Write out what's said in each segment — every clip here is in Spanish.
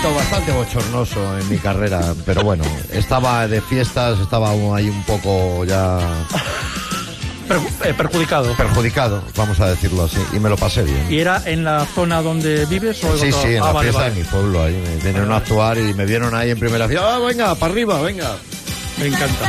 Bastante bochornoso en mi carrera, pero bueno, estaba de fiestas, estaba ahí un poco ya... Perjudicado, vamos a decirlo así, y me lo pasé bien. ¿Y era en la zona donde vives? O sí, en la fiesta de mi pueblo, ahí me vinieron a actuar y me vieron ahí en primera fila. ¡Ah, venga, para arriba, venga! Me encanta.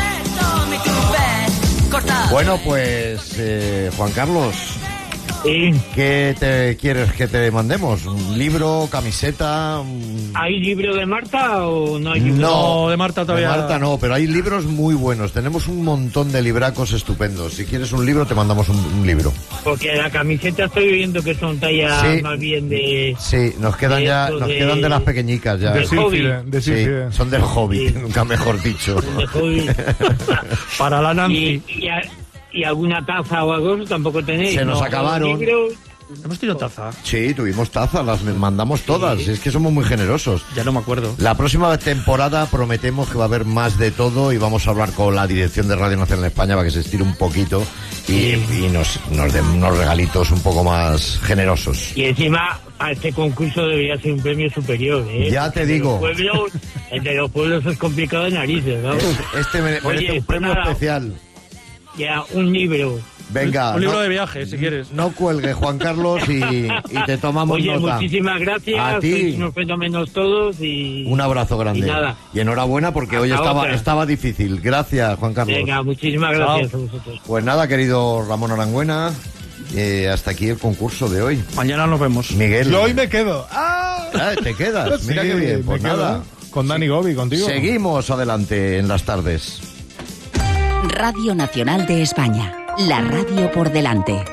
Bueno, pues, Juan Carlos... Sí. ¿Qué te quieres que te mandemos? ¿Un libro, camiseta? ¿Hay libro de Marta o no hay libro? No, de Marta todavía. De Marta no, pero hay libros muy buenos. Tenemos un montón de libracos estupendos. Si quieres un libro, te mandamos un libro. Porque la camiseta estoy viendo que son tallas más bien de... Sí, nos quedan de las pequeñicas ya. De hobby. Sí, son del hobby, nunca mejor dicho. De hobby. Para la Nancy. ¿Y alguna taza o algo tampoco tenéis? Se nos acabaron. ¿Hemos tenido taza? Sí, tuvimos taza, las mandamos todas. Es que somos muy generosos. Ya no me acuerdo. La próxima temporada prometemos que va a haber más de todo y vamos a hablar con la dirección de Radio Nacional de España para que se estire un poquito y nos den unos regalitos un poco más generosos. Y encima, a este concurso debería ser un premio superior, ¿eh? Ya te digo. El de los pueblos es complicado de narices, ¿no? Este merece un premio especial. Ya, un libro. Venga. Un libro de viaje, si quieres. No cuelgue, Juan Carlos, y te tomamos nota. Muchísimas gracias. A ti. Sois unos fenómenos todos y... Un abrazo grande. Y nada. Y enhorabuena porque hoy estaba difícil. Gracias, Juan Carlos. Venga, muchísimas gracias a vosotros. Pues nada, querido Ramón Arangüena, hasta aquí el concurso de hoy. Mañana nos vemos. Miguel. Yo hoy me quedo. ¿Te quedas? Mira qué bien. Pues nada. Con Dani Gobi, contigo. Seguimos adelante en las tardes. Radio Nacional de España. La radio por delante.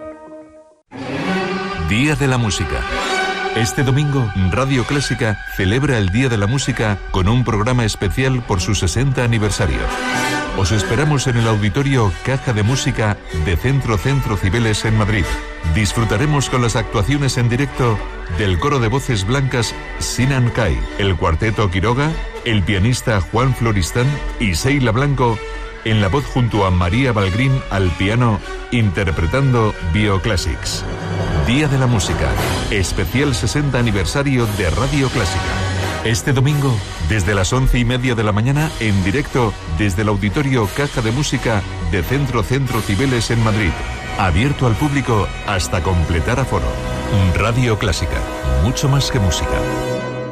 Día de la Música. Este domingo, Radio Clásica celebra el Día de la Música con un programa especial por su 60 aniversario. Os esperamos en el auditorio Caja de Música de Centro Cibeles en Madrid. Disfrutaremos con las actuaciones en directo del coro de voces blancas Sinan Kai, el cuarteto Quiroga, el pianista Juan Floristán y Seila Blanco en la voz junto a María Balgrín al piano, interpretando Bioclassics. Día de la Música, especial 60 aniversario de Radio Clásica. Este domingo, desde las 11:30 de la mañana, en directo desde el auditorio Caja de Música de Centro Cibeles en Madrid. Abierto al público hasta completar aforo. Radio Clásica, mucho más que música.